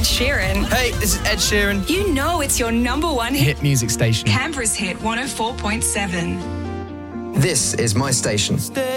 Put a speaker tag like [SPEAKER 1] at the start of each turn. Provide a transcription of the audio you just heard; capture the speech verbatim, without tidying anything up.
[SPEAKER 1] Sheeran.
[SPEAKER 2] Hey, this is Ed Sheeran.
[SPEAKER 1] You know it's your number one hit.
[SPEAKER 2] Hit music station.
[SPEAKER 1] Canberra's hit one oh four point seven.
[SPEAKER 3] This is my station.